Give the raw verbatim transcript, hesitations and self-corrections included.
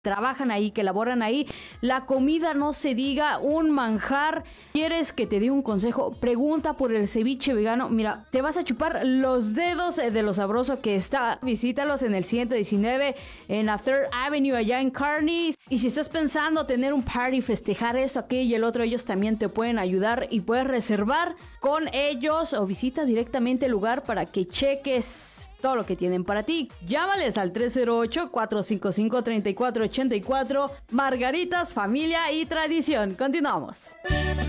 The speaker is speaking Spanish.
trabajan ahí, que laboran ahí. La comida, no se diga, un manjar. ¿Quieres que te dé un consejo? Pregunta por el ceviche vegano. Mira, te vas a chupar los dedos de lo sabroso que está. Visítalos en el ciento diecinueve en la Third Avenue allá en Kearney. Y si estás pensando tener un party, festejar eso, aquello y el otro, ellos también te pueden ayudar y puedes reservar con ellos o visita directamente el lugar para que cheques todo lo que tienen para ti. Llámales al tres cero ocho, cuatro cinco cinco, tres cuatro ocho cuatro. Margaritas, familia y tradición. Continuamos.